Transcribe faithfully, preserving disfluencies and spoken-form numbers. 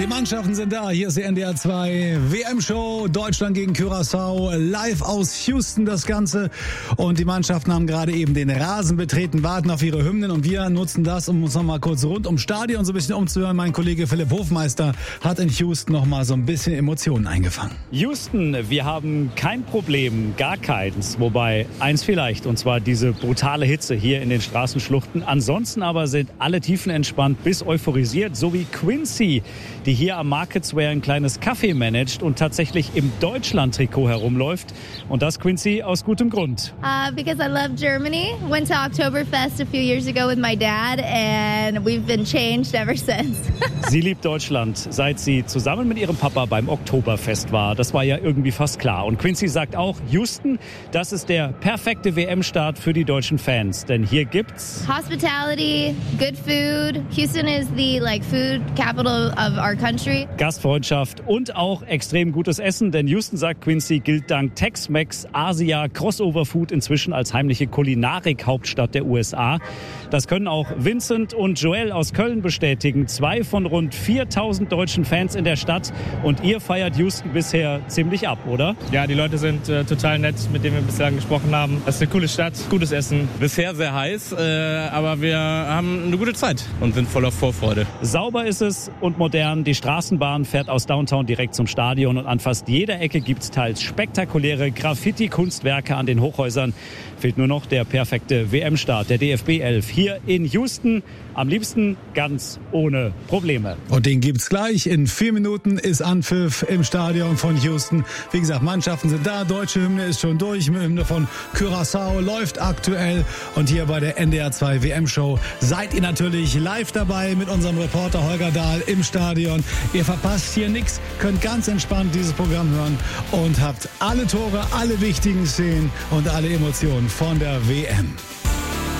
Die Mannschaften sind da. Hier ist die N D R zwei W M-Show. Deutschland gegen Curaçao. Live aus Houston das Ganze. Und die Mannschaften haben gerade eben den Rasen betreten, warten auf ihre Hymnen. Und wir nutzen das, um uns noch mal kurz rund ums Stadion so ein bisschen umzuhören. Mein Kollege Philipp Hofmeister hat in Houston noch mal so ein bisschen Emotionen eingefangen. Houston, wir haben kein Problem, gar keins. Wobei eins vielleicht, und zwar diese brutale Hitze hier in den Straßenschluchten. Ansonsten aber sind alle tiefenentspannt bis euphorisiert, so wie Quincy, die hier am Market Square ein kleines Café managt und tatsächlich im Deutschland-Trikot herumläuft. Und das, Quincy, aus gutem Grund. Uh, because I love Germany. Went to Oktoberfest a few years ago with my dad and we've been changed ever since. Sie liebt Deutschland, seit sie zusammen mit ihrem Papa beim Oktoberfest war. Das war ja irgendwie fast klar. Und Quincy sagt auch, Houston, das ist der perfekte W M-Start für die deutschen Fans. Denn hier gibt's Hospitality, good food. Houston is the like food capital of our country. Gastfreundschaft und auch extrem gutes Essen. Denn Houston, sagt Quincy, gilt dank Tex-Mex, Asia, Crossover Food inzwischen als heimliche Kulinarik-Hauptstadt der U S A. Das können auch Vincent und Joel aus Köln bestätigen. Zwei von rund viertausend deutschen Fans in der Stadt. Und ihr feiert Houston bisher ziemlich ab, oder? Ja, die Leute sind äh, total nett, mit denen wir bislang gesprochen haben. Das ist eine coole Stadt, gutes Essen. Bisher sehr heiß, äh, aber wir haben eine gute Zeit und sind voller Vorfreude. Sauber ist es und modern. Die Straßenbahn fährt aus Downtown direkt zum Stadion und an fast jeder Ecke gibt es teils spektakuläre Graffiti-Kunstwerke an den Hochhäusern. Fehlt nur noch der perfekte W M-Start, der D F B elf, hier in Houston. Am liebsten ganz ohne Probleme. Und den gibt's gleich. In vier Minuten ist Anpfiff im Stadion von Houston. Wie gesagt, Mannschaften sind da. Deutsche Hymne ist schon durch. Hymne von Curaçao läuft aktuell. Und hier bei der N D R zwei W M-Show seid ihr natürlich live dabei mit unserem Reporter Holger Dahl im Stadion. Ihr verpasst hier nichts, könnt ganz entspannt dieses Programm hören und habt alle Tore, alle wichtigen Szenen und alle Emotionen von der W M.